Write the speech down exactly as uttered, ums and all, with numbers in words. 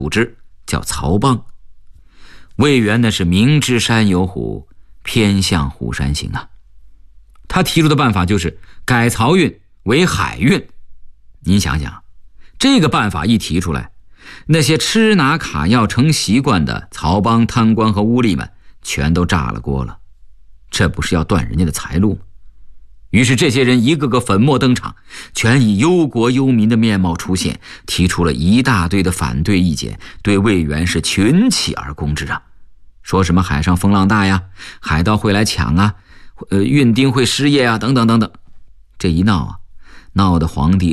组织，叫曹帮。魏源那是明知山有虎，偏向虎山行啊。他提出的办法就是改漕运为海运。您想想，这个办法一提出来，那些吃拿卡要成习惯的曹帮贪官和污吏们全都炸了锅了，这不是要断人家的财路吗？于是这些人一个个粉墨登场，全以忧国忧民的面貌出现，提出了一大堆的反对意见，对魏源是群起而攻之啊。说什么海上风浪大呀，海盗会来抢啊，呃，运丁会失业啊，等等等等。这一闹啊，闹得皇帝